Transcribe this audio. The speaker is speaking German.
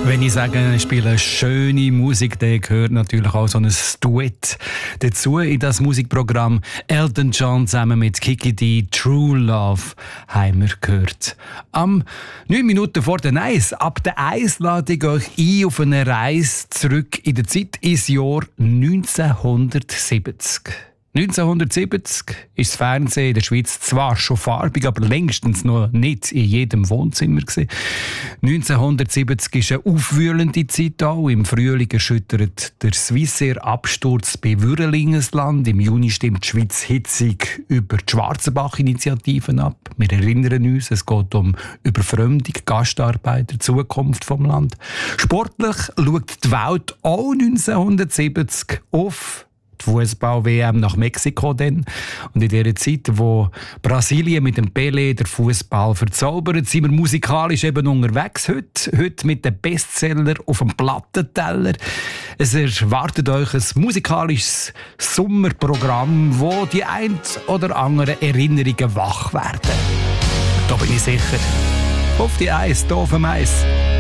Wenn ich sage, ich spiele schöne Musik, dann gehört natürlich auch so ein Duett dazu in das Musikprogramm. Elton John zusammen mit Kiki D, True Love, haben wir gehört. Am 9 Minuten vor der Eis, ab der Eis lade ich euch ein auf eine Reise zurück in der Zeit ins Jahr 1970. 1970 ist das Fernsehen in der Schweiz zwar schon farbig, aber längstens noch nicht in jedem Wohnzimmer gewesen. 1970 ist eine aufwühlende Zeit auch. Im Frühling erschüttert der Swissair-Absturz bei Würrelingesland. Im Juni stimmt die Schweiz hitzig über die Schwarzenbach-Initiativen ab. Wir erinnern uns, es geht um Überfremdung, Gastarbeiter, Zukunft vom Land. Sportlich schaut die Welt auch 1970 auf die Fußball-WM nach Mexiko dann. Und in dieser Zeit, wo Brasilien mit dem Pelé der Fußball verzaubert, sind wir musikalisch eben unterwegs heute mit den Bestseller auf dem Plattenteller. Es erwartet euch ein musikalisches Sommerprogramm, wo die ein oder anderen Erinnerungen wach werden. Da bin ich sicher. Auf die Eis, hier auf dem Eis.